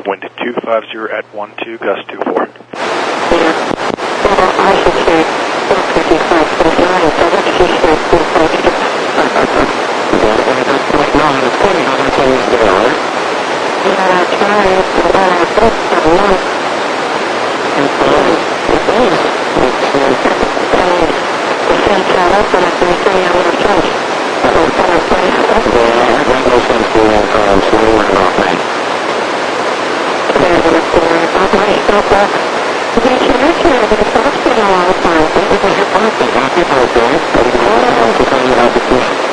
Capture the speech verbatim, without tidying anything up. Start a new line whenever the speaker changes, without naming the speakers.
wind two five zero at one two, gust two four.
Yeah. Well, I should say four fifty-five point nine, so let's just say four fifty-six. No, the point of everything is there, right? Yeah, that's right. Well, I think so, no. And so, it is. It's, uh, the sense out up and it's going to say I'm going to touch. That was kind of funny. Yeah, that makes no sense to me, um, so we went off, right? Yeah, but it's there. I might stop up. They should actually have been talking all the time. It was a party. I think it was good. But it was also talking about the fish.